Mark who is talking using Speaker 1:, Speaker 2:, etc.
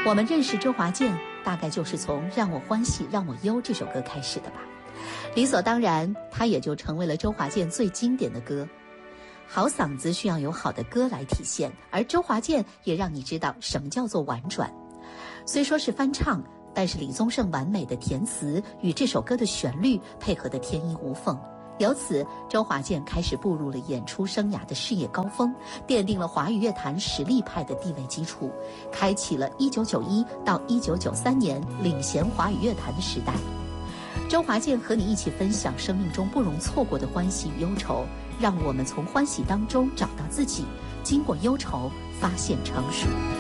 Speaker 1: 我们认识周华健，大概就是从《让我欢喜让我忧》这首歌开始的吧。理所当然，它也就成为了周华健最经典的歌。好嗓子需要有好的歌来体现，而周华健也让你知道什么叫做婉转。虽说是翻唱，但是李宗盛完美的填词与这首歌的旋律配合得天衣无缝。由此，周华健开始步入了演出生涯的事业高峰，奠定了华语乐坛实力派的地位基础，开启了1991到1993年领衔华语乐坛的时代。周华健和你一起分享生命中不容错过的欢喜与忧愁，让我们从欢喜当中找到自己，经过忧愁发现成熟。